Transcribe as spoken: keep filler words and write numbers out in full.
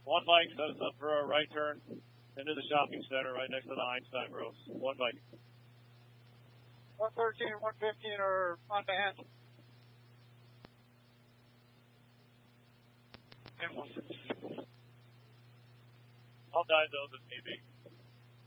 One bike sets up for a right turn into the shopping center right next to the Einstein Bros. One bike. one thirteen and one fifteen are on band. I'll dive those if need be.